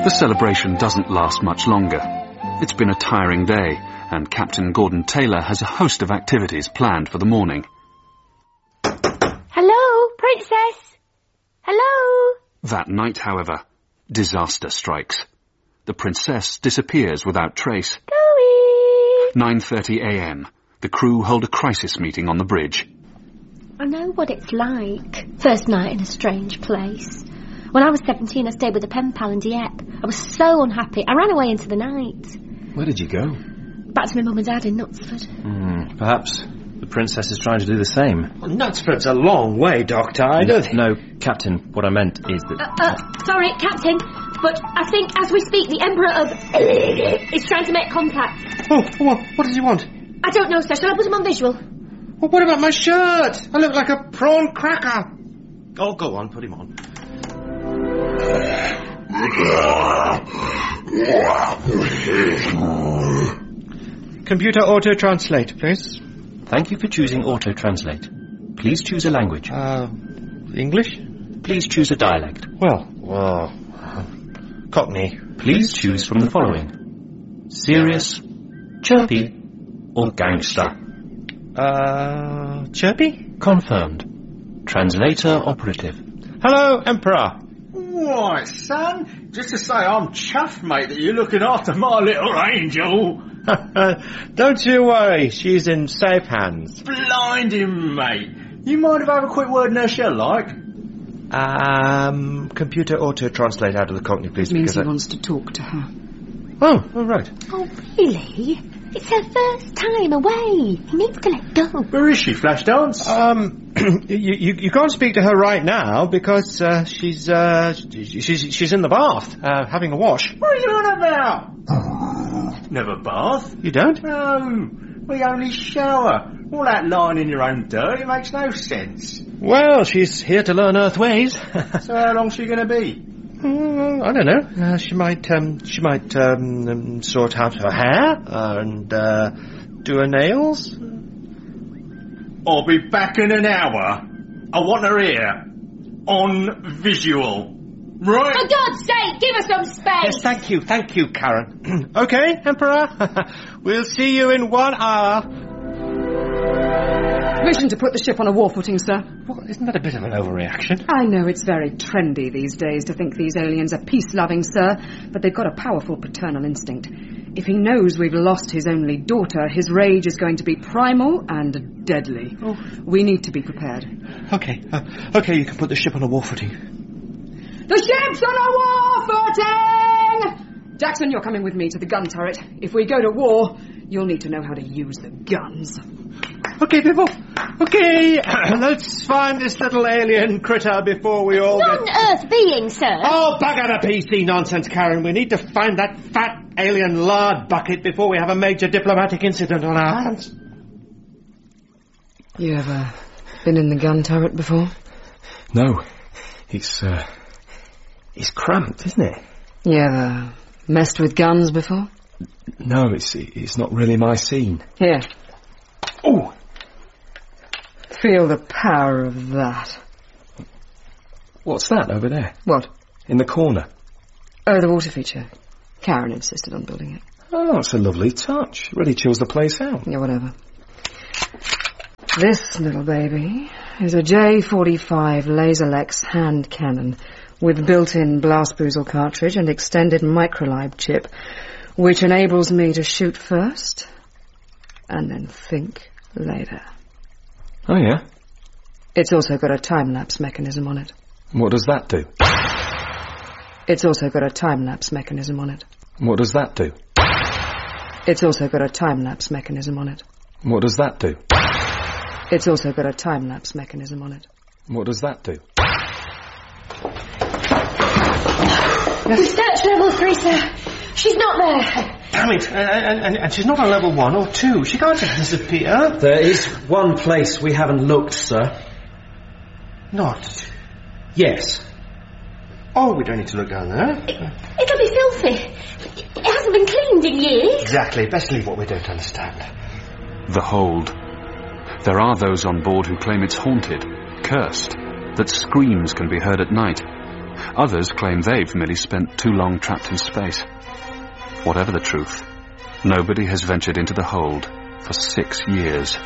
The celebration doesn't last much longer. It's been a tiring day, and Captain Gordon Taylor has a host of activities planned for the morning. Hello, Princess? Hello? That night, however, disaster strikes. The princess disappears without trace. 9:30 a.m. The crew hold a crisis meeting on the bridge. I know what it's like. First night in a strange place. When I was 17, I stayed with a pen pal in Dieppe. I was so unhappy. I ran away into the night. Where did you go? Back to my mum and dad in Knutsford. Perhaps the princess is trying to do the same. Well, Knutsford's a long way, Doctor. I don't think... No, Captain, what I meant is that... Sorry, Captain, but I think as we speak, the Emperor of... is trying to make contact. Oh, what does he want? I don't know, sir. Shall I put him on visual? Well, what about my shirt? I look like a prawn cracker. Oh, go on, put him on. Computer auto-translate, please. Thank you for choosing auto-translate. Please choose a language. English? Please choose a dialect. Well, Cockney. Please choose from the following: serious, chirpy, or gangster. Chirpy? Confirmed. Translator operative. Hello, Emperor. Right, son. Just to say I'm chuffed, mate, that you're looking after my little angel. Don't you worry, she's in safe hands. Blinding, mate. You mind if I have a quick word in her shell, like? Computer auto-translate out of the Cockney, please. It means he wants to talk to her. Oh, all right. Oh, really? It's her first time away. He needs to let go. Where is she, Flashdance? You can't speak to her right now because she's in the bath having a wash. What are you on about? Never bath. You don't? No, we only shower. All that lying in your own dirt, it makes no sense. Well, she's here to learn Earth ways. So how long's she going to be? I don't know. She might sort out her hair and do her nails. I'll be back in an hour. I want her here. On visual. Right? For God's sake, give us some space! Yes, thank you, Karen. Okay, Emperor. We'll see you in 1 hour. Permission to put the ship on a war footing, sir. Well, isn't that a bit of an overreaction? I know it's very trendy these days to think these aliens are peace-loving, sir, but they've got a powerful paternal instinct. If he knows we've lost his only daughter, his rage is going to be primal and deadly. Oh. We need to be prepared. Okay, you can put the ship on a war footing. The ship's on a war footing! Jackson, you're coming with me to the gun turret. If we go to war, you'll need to know how to use the guns. Okay, people. Okay, let's find this little alien critter before we all Non-Earth being, sir. Oh, bugger the PC nonsense, Karen. We need to find that fat alien lard bucket before we have a major diplomatic incident on our hands. You ever been in the gun turret before? No. It's cramped, isn't it? You ever messed with guns before? No, it's not really my scene. Here. Oh! Feel the power of that. What's that over there? What? In the corner. Oh, the water feature. Karen insisted on building it. Oh, it's a lovely touch. Really chills the place out. Yeah, whatever. This little baby is a J45 Laserlex hand cannon with built-in blast boozle cartridge and extended microlibe chip, which enables me to shoot first and then think later. Oh, yeah? It's also got a time-lapse mechanism on it. What does that do? It's also got a time-lapse mechanism on it. What does that do? It's also got a time-lapse mechanism on it. What does that do? It's also got a time-lapse mechanism on it. What does that do? We searched level 3, sir. She's not there. Damn it, and she's not on level 1 or 2. She can't just disappear. There is one place we haven't looked, sir. Not? Yes. Oh, we don't need to look down there. It'll be filthy. It hasn't been cleaned in years. Exactly. Best leave what we don't understand. The hold. There are those on board who claim it's haunted, cursed, that screams can be heard at night, Others claim they've merely spent too long trapped in space. Whatever the truth, nobody has ventured into the hold for 6 years.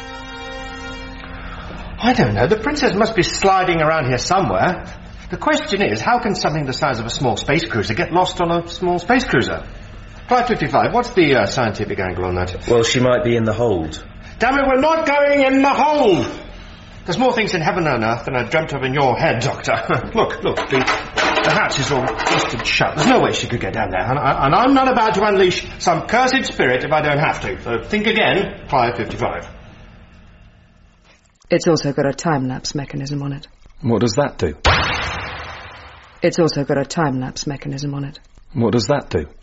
I don't know. The princess must be sliding around here somewhere. The question is, how can something the size of a small space cruiser get lost on a small space cruiser? Flight 55, what's the scientific angle on that? Well, she might be in the hold. Damn it, we're not going in the hold! There's more things in heaven and earth than I dreamt of in your head, Doctor. Look, the hatch is all busted shut. There's no way she could get down there, and I'm not about to unleash some cursed spirit if I don't have to. So think again, Flight 55. It's also got a time-lapse mechanism on it. What does that do? It's also got a time-lapse mechanism on it. What does that do?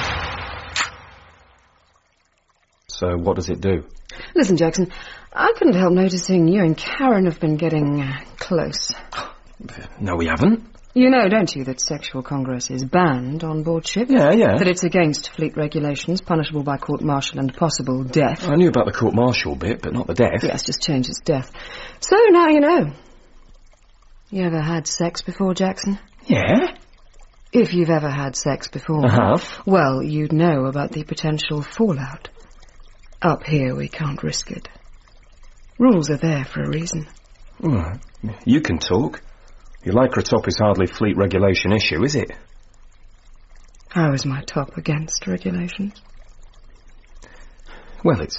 So what does it do? Listen, Jackson, I couldn't help noticing you and Karen have been getting close. No, we haven't. You know, don't you, that sexual congress is banned on board ship? Yeah. That it's against fleet regulations, punishable by court-martial and possible death. I knew about the court-martial bit, but not the death. Yes, just change its death. So now you know. You ever had sex before, Jackson? Yeah? If you've ever had sex before... I have. Well, you'd know about the potential fallout. Up here, we can't risk it. Rules are there for a reason. All right. You can talk. Your Lycra top is hardly fleet regulation issue, is it? How is my top against regulations? Well, it's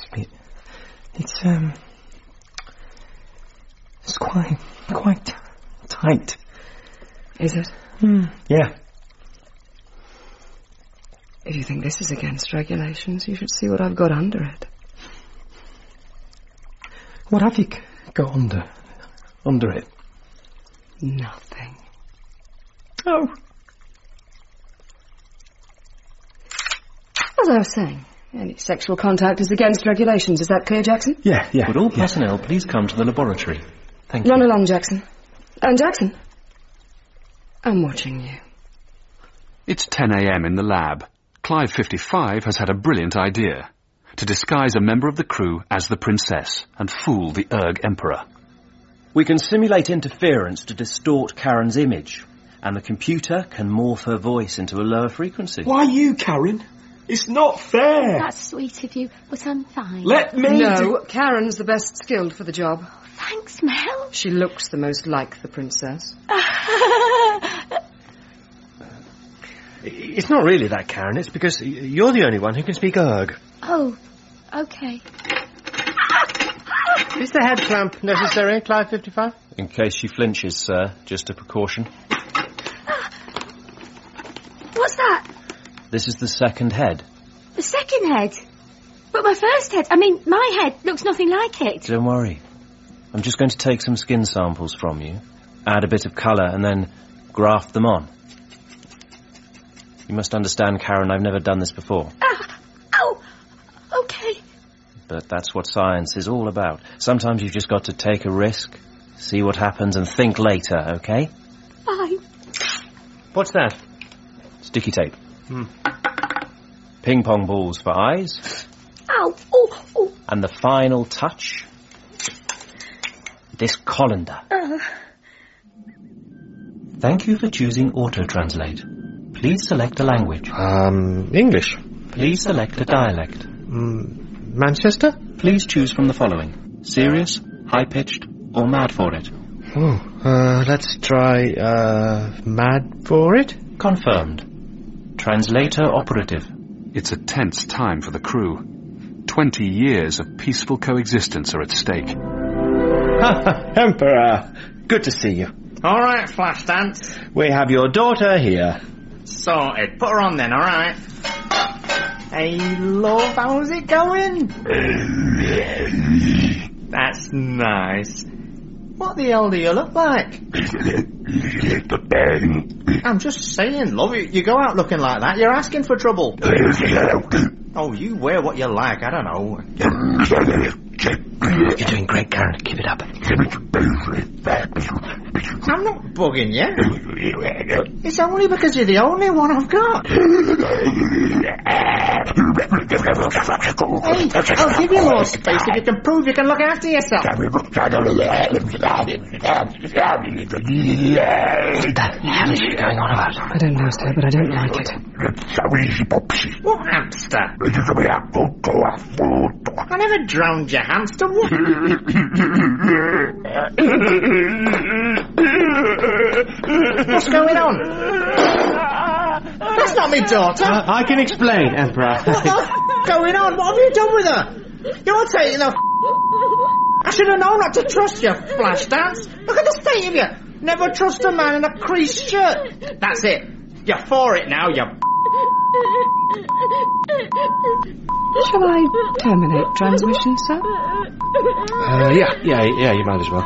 quite tight. Is it? Yeah. If you think this is against regulations, you should see what I've got under it. What have you got under it? Nothing. Oh. As I was saying, any sexual contact is against regulations. Is that clear, Jackson? Yeah. Would all personnel please come to the laboratory? Thank you. Run along, Jackson. And Jackson, I'm watching you. It's 10 a.m. in the lab. Clive 55 has had a brilliant idea. To disguise a member of the crew as the princess and fool the Erg Emperor. We can simulate interference to distort Karen's image, and the computer can morph her voice into a lower frequency. Why you, Karen? It's not fair. That's sweet of you, but I'm fine. Let me... No, Karen's the best skilled for the job. Thanks, Mel. She looks the most like the princess. It's not really that, Karen. It's because you're the only one who can speak Erg. Oh, okay. Is the head clamp necessary, Clive 55? In case she flinches, sir. Just a precaution. What's that? This is the second head. The second head? But my first head, my head looks nothing like it. Don't worry. I'm just going to take some skin samples from you, add a bit of colour, and then graft them on. You must understand, Karen, I've never done this before. Okay. But that's what science is all about. Sometimes you've just got to take a risk, see what happens, and think later, okay? Fine. What's that? Sticky tape. Ping pong balls for eyes. Ow. Oh. And the final touch, this colander. Thank you for choosing Auto-Translate. Please select a language. English. Please select a dialect. Manchester? Please choose from the following: serious, high-pitched, or mad for it. Let's try, mad for it? Confirmed. Translator operative. It's a tense time for the crew. 20 years of peaceful coexistence are at stake. Emperor, good to see you. All right, Flashdance. We have your daughter here. Sorted. Put her on then, all right? Hey, love, how's it going? That's nice. What the hell do you look like? I'm just saying, love, you go out looking like that, you're asking for trouble. Oh, you wear what you like, I don't know. You're doing great, Karen. Keep it up. I'm not bugging you. It's only because you're the only one I've got. Hey, I'll give you more space if you can prove you can look after yourself. What the hell is she going on about? I don't know, sir, but I don't like it. What hamster? I never drowned your hamster. What? What's going on? That's not my daughter. I can explain, Emperor. What's going on? What have you done with her? You're taking her. I should have known not to trust you, Flashdance. Look at the state of you. Never trust a man in a creased shirt. That's it. You're for it now, you. Shall I terminate transmission, sir? Yeah, you might as well.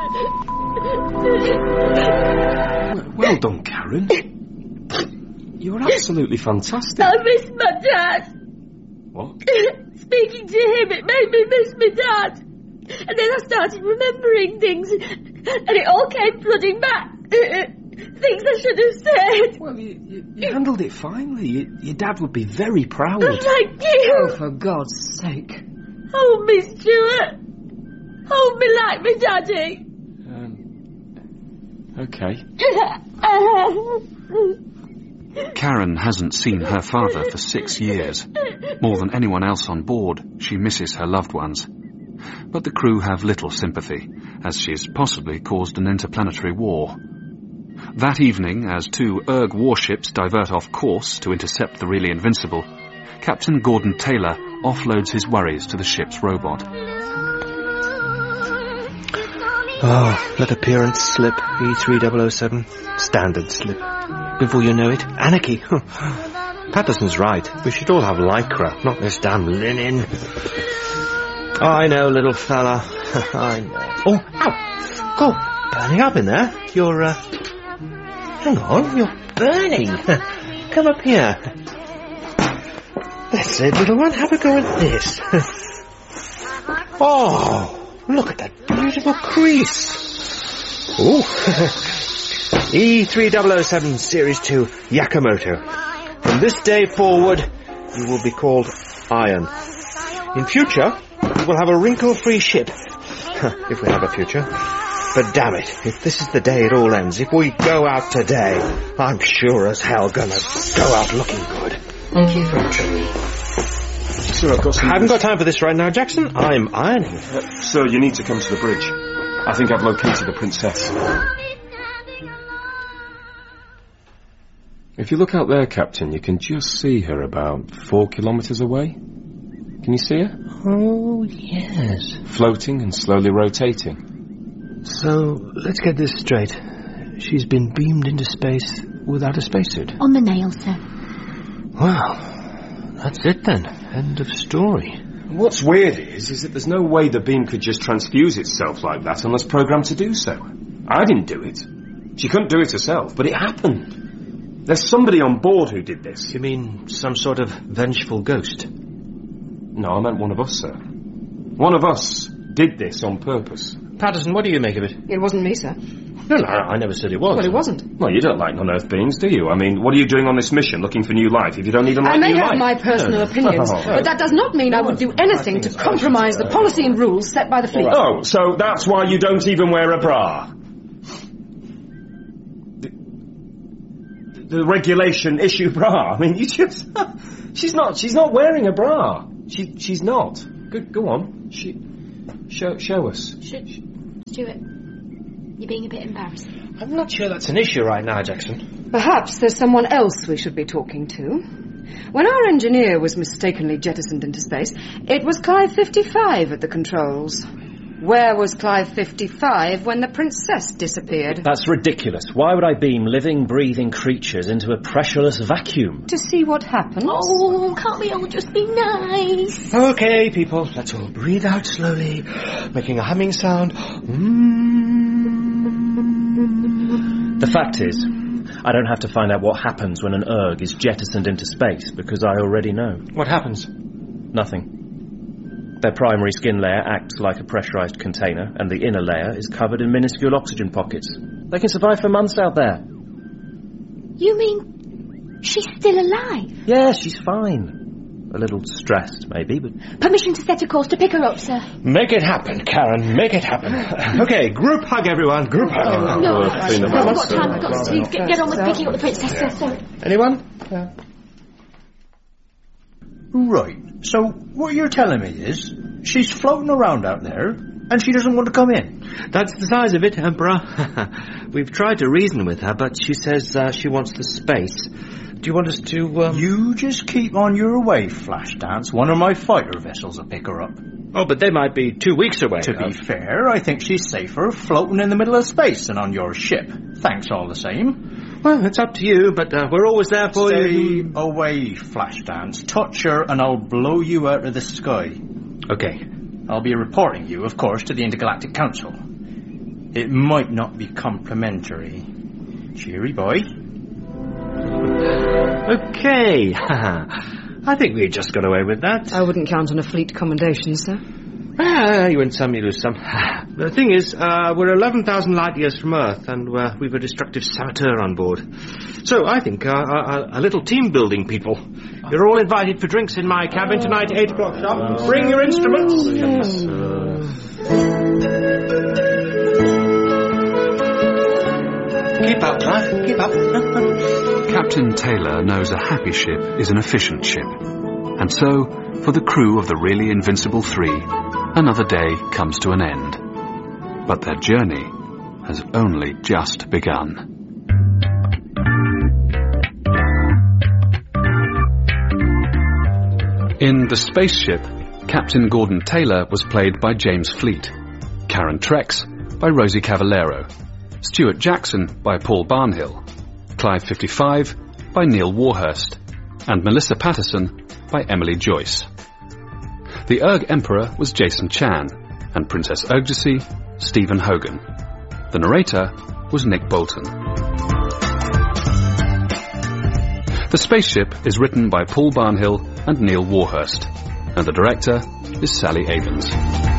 Well done, Karen. You're absolutely fantastic. I miss my dad. What? Speaking to him, it made me miss my dad. And then I started remembering things, and it all came flooding back. Things I should have said. Well, you handled it finely. Your dad would be very proud. Thank you. Oh, for God's sake. Hold me, Stuart. Hold me like me daddy. Okay. Karen hasn't seen her father for 6 years. More than anyone else on board, she misses her loved ones. But the crew have little sympathy, as she's possibly caused an interplanetary war. That evening, as 2 Erg warships divert off course to intercept the really invincible, Captain Gordon Taylor offloads his worries to the ship's robot. Let appearance slip, E3007, standard slip. Before you know it, anarchy. Patterson's right. We should all have lycra, not this damn linen. I know, little fella. I know. Oh, ow! God, burning up in there. You're, hang on, you're burning. Come up here. That's it, little one. Have a go at this. Oh, look at that beautiful crease. Ooh. E3007 Series 2 Yakamoto. From this day forward, you will be called Iron. In future, we will have a wrinkle-free ship. If we have a future. But damn it, if this is the day it all ends, if we go out today, I'm sure as hell gonna go out looking good. Thank you for training. Sir, I've got some... I haven't got time for this right now, Jackson. I'm ironing. Sir, you need to come to the bridge. I think I've located the princess. If you look out there, Captain, you can just see her about 4 kilometres away. Can you see her? Oh, yes. Floating and slowly rotating. So, let's get this straight. She's been beamed into space without a spacesuit. On the nail, sir. Well, that's it then. End of story. What's weird is that there's no way the beam could just transfuse itself like that unless programmed to do so. I didn't do it. She couldn't do it herself, but it happened. There's somebody on board who did this. You mean some sort of vengeful ghost? No, I meant one of us, sir. One of us did this on purpose. Patterson, what do you make of it? It wasn't me, sir. No, I never said it was. Well, it wasn't. Well, you don't like non-Earth beings, do you? I mean, what are you doing on this mission, looking for new life, if you don't even like new life? I may have my personal opinions, but that does not mean I would do anything to compromise the policy and rules set by the fleet. Oh, so that's why you don't even wear a bra? The regulation issue bra. I mean, you just... she's not wearing a bra. She's not. Go on. Show us. Stuart, you're being a bit embarrassing. I'm not sure that's an issue right now, Jackson. Perhaps there's someone else we should be talking to. When our engineer was mistakenly jettisoned into space, it was Clive 55 at the controls. Where was Clive 55 when the princess disappeared? That's ridiculous. Why would I beam living, breathing creatures into a pressureless vacuum? To see what happens. Oh, can't we all just be nice? Okay, people, let's all breathe out slowly, making a humming sound. The fact is, I don't have to find out what happens when an Erg is jettisoned into space, because I already know. What happens? Nothing. Their primary skin layer acts like a pressurized container, and the inner layer is covered in minuscule oxygen pockets. They can survive for months out there. You mean she's still alive? Yeah, she's fine. A little stressed, maybe, but... Permission to set a course to pick her up, sir. Make it happen, Karen. Make it happen. Okay, group hug, everyone. Group hug. No, I've got time. I've got to get on with picking up the princess, sir. Sorry. Anyone? Right. So, what you're telling me is, she's floating around out there, and she doesn't want to come in. That's the size of it, Emperor. We've tried to reason with her, but she says she wants the space. Do you want us to, You just keep on your way, Flashdance. One of my fighter vessels will pick her up. Oh, but they might be 2 weeks away. To be fair, I think she's safer floating in the middle of space than on your ship. Thanks all the same. Well, it's up to you, but we're always there for you. Stay away, Flashdance. Touch her and I'll blow you out of the sky. Okay. I'll be reporting you, of course, to the Intergalactic Council. It might not be complimentary. Cheery boy. Okay. I think we just got away with that. I wouldn't count on a fleet commendation, sir. You win some, you lose some. The thing is, we're 11,000 light years from Earth, and we've a destructive saboteur on board. So I think a little team building, people. You're all invited for drinks in my cabin tonight, 8 o'clock sharp. Bring your instruments. Yes, Keep up, lad. Keep up. Captain Taylor knows a happy ship is an efficient ship. And so, for the crew of the really invincible 3, another day comes to an end. But their journey has only just begun. In The Spaceship, Captain Gordon Taylor was played by James Fleet, Karen Trex by Rosie Cavallero, Stuart Jackson by Paul Barnhill, Clive 55 by Neil Warhurst, and Melissa Patterson by Emily Joyce. The Erg Emperor was Jason Chan, and Princess Ergdesi, Stephen Hogan. The narrator was Nick Bolton. The Spaceship is written by Paul Barnhill and Neil Warhurst, and the director is Sally Avens.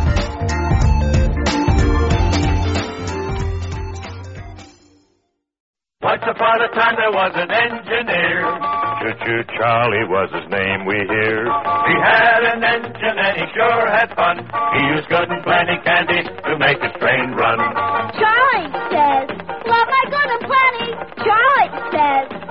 Once upon a time there was an engineer. Choo-choo Charlie was his name, we hear. He had an engine and he sure had fun. He was good and